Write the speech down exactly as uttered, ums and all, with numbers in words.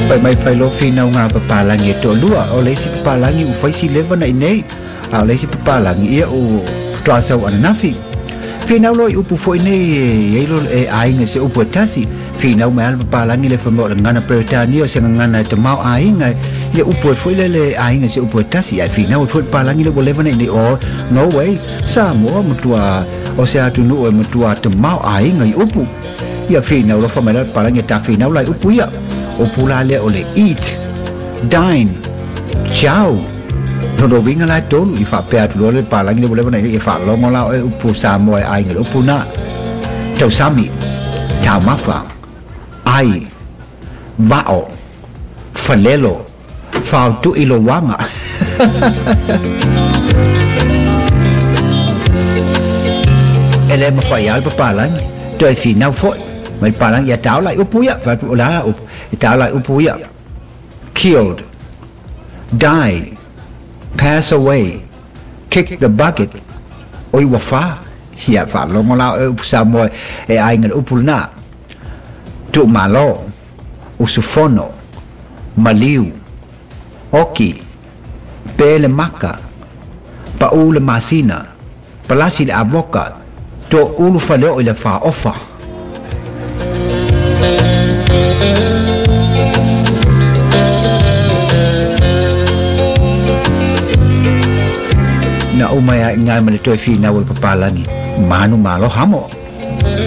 Pai mai fai lo fina ngā papalangi to lua o le si papalangi u fai si lewa nei nei a le si papalangi ia o toa sau ananafi fina lo i upu foi nei e lo e ainga se upu tasi fina mai al papalangi le famo ngana peritani o se ngana te mau ainga le upu foi le le ainga se upu tasi ai fina o foi papalangi le lewa nei nei o no way sa mo mutua o se atu no e mutua te mau ainga i upu ia fina lo famo le papalangi ta fina la upu ia o pula le o le eat, dine, ciao. Nodo winga la tolu i fa pe atu le palangi le boleh na i fa longo la o upu samo ai ai ngel upu na. Tau sami, tau mafa, ai, vao, falelo, fau tu ilo wanga. Ele ma fa ya pa palangi, to e fina fo. Mai palangi ya tau la upu ya, fa la upu. Itala upuya, killed, died, pass away, kick the bucket, oi wafa, ya fa longo la usamo e ai ngal upulna, tu malo, usufono, maliu, oki, pele maka, paule masina, palasi le avoka, to ulu faleo ile fa ofa. Na umaya ngai male toi fi na wal papalangi manu malo hamo